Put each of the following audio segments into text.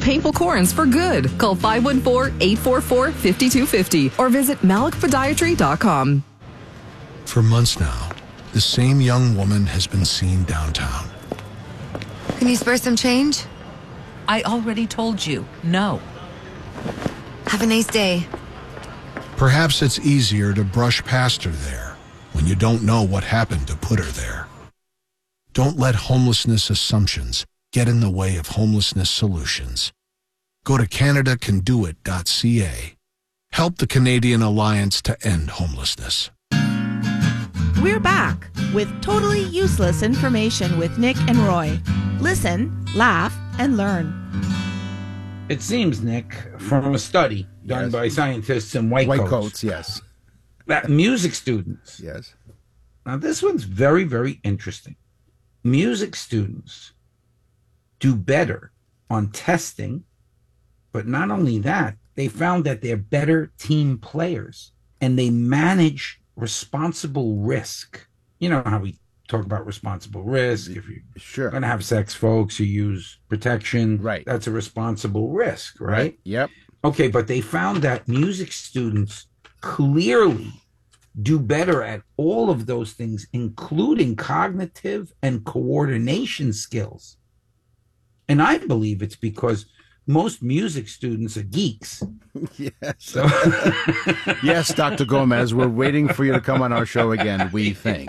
painful corns for good. Call 514-844-5250 or visit malikpodiatry.com. For months now, the same young woman has been seen downtown. Can you spare some change? I already told you, no. Have a nice day. Perhaps it's easier to brush past her there when you don't know what happened to put her there. Don't let homelessness assumptions get in the way of homelessness solutions. Go to CanadaCanDoIt.ca. Help the Canadian Alliance to End Homelessness. We're back with totally useless information with Nick and Roy. Listen, laugh, and learn. It seems, Nick, from a study done by scientists in white coats, yes, that music students, yes. Now this one's very, very interesting. Music students do better on testing, but not only that, they found that they're better team players and they manage responsible risk. You know how we talk about responsible risk. If you're going to have sex, folks, you use protection. Right. That's a responsible risk, right? Yep. Okay, but they found that music students clearly do better at all of those things, including cognitive and coordination skills. And I believe it's because most music students are geeks. Yes. So yes, Dr. Gomez, we're waiting for you to come on our show again, we think.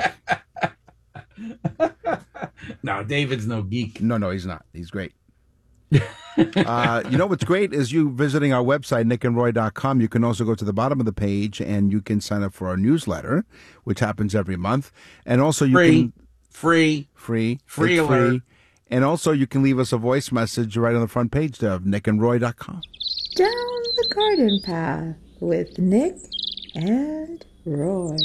No, David's no geek. No, he's not. He's great. You know what's great is you visiting our website, nickandroy.com. You can also go to the bottom of the page and you can sign up for our newsletter, which happens every month. And also you can... Free alert. And also you can leave us a voice message right on the front page of nickandroy.com. Down the garden path with Nick and Roy.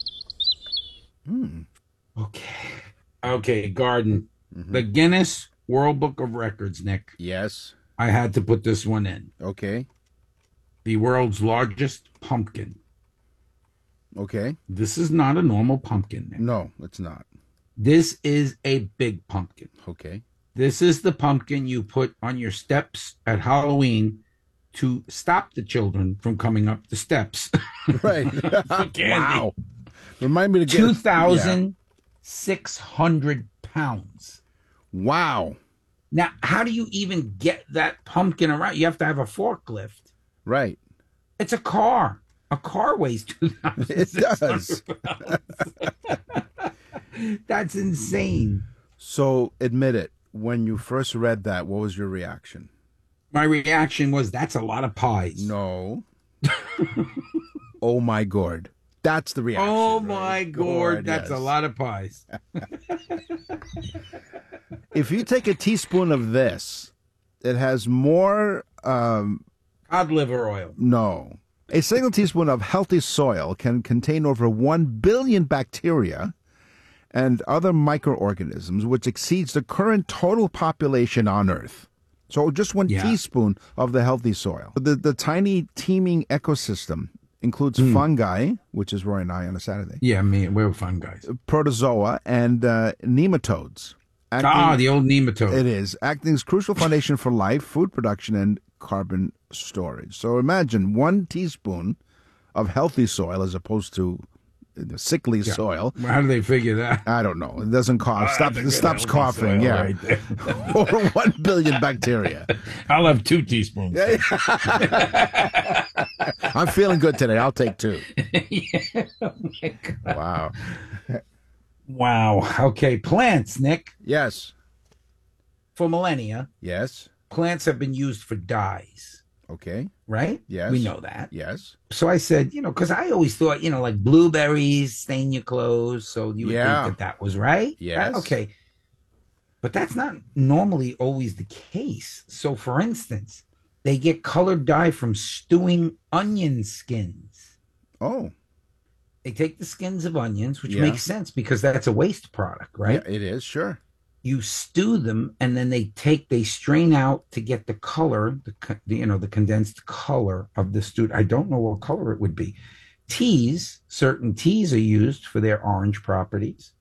Okay, garden. Mm-hmm. The Guinness World Book of Records, Nick. Yes. I had to put this one in. Okay. The world's largest pumpkin. Okay. This is not a normal pumpkin, Nick. No, it's not. This is a big pumpkin. Okay. This is the pumpkin you put on your steps at Halloween to stop the children from coming up the steps. Right. Wow. Remind me to get 2,600 pounds. Wow. Now, how do you even get that pumpkin around? You have to have a forklift. Right. It's a car. A car weighs 2,600 pounds. That's insane. So, admit it. When you first read that, what was your reaction? My reaction was, that's a lot of pies. No. Oh, my God. That's the reaction. Oh, my God. That's a lot of pies. If you take a teaspoon of this, it has more... cod liver oil. No. A single teaspoon of healthy soil can contain over 1 billion bacteria and other microorganisms, which exceeds the current total population on Earth. So just one teaspoon of the healthy soil. The tiny teeming ecosystem includes fungi, which is Roy and I on a Saturday. Yeah, we're fun guys. Protozoa and nematodes. The old nematode. It is. Acting as crucial foundation for life, food production, and carbon storage. So imagine 1 teaspoon of healthy soil as opposed to the sickly soil. How do they figure that? I don't know. It doesn't cough. It stops coughing. Yeah. Right there. Over 1 billion bacteria. I'll have 2 teaspoons. I'm feeling good today. I'll take 2. Yeah. Oh my God. Wow. Wow. Okay. Plants, Nick. Yes. For millennia. Yes. Plants have been used for dyes. Okay. Right? Yes. We know that. Yes. So I said, because I always thought, like blueberries stain your clothes. So you would think that was right. Yes. Right? Okay. But that's not normally always the case. So for instance, they get colored dye from stewing onion skins. Oh. They take the skins of onions, which makes sense because that's a waste product, right? Yeah, it is, sure. You stew them, and then they strain out to get the color, the condensed color of the stewed. I don't know what color it would be. Certain teas are used for their orange properties.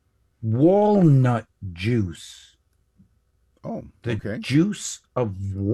Walnut juice. Oh, the juice of